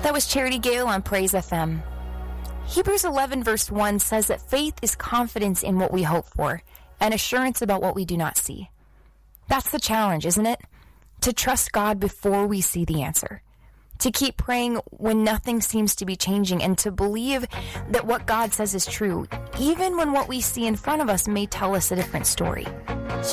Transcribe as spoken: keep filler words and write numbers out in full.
That was Charity Gale on Praise F M. Hebrews eleven verse one says that faith is confidence in what we hope for and assurance about what we do not see. That's the challenge, isn't it? To trust God before we see the answer. To keep praying when nothing seems to be changing, and to believe that what God says is true, even when what we see in front of us may tell us a different story.